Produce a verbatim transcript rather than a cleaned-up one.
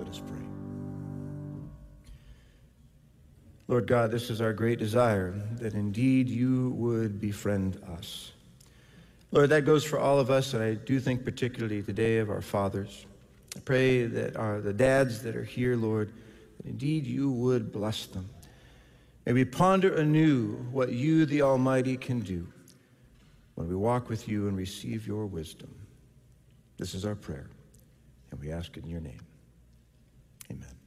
Let us pray. Lord God, this is our great desire, that indeed you would befriend us. Lord, that goes for all of us, and I do think particularly today of our fathers. I pray that our, the dads that are here, Lord, that indeed you would bless them. May we ponder anew what you, the Almighty, can do when we walk with you and receive your wisdom. This is our prayer, and we ask it in your name. Amen.